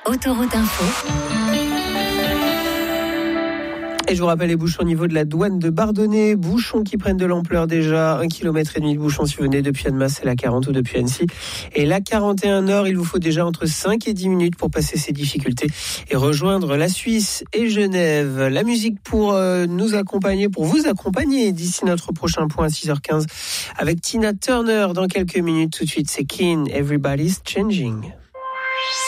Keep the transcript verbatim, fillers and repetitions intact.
Autoroute Info. Et je vous rappelle les bouchons au niveau de la douane de Bardonnay, bouchons qui prennent de l'ampleur déjà, un kilomètre et demi de bouchons si vous venez depuis Annemasse, c'est la quarante ou depuis Annecy. Et la quarante et un Nord, il vous faut déjà entre cinq et dix minutes pour passer ces difficultés et rejoindre la Suisse et Genève. La musique pour euh, nous accompagner, pour vous accompagner d'ici notre prochain point à six heures quinze avec Tina Turner dans quelques minutes. Tout de suite, c'est Keen, Everybody's Changing.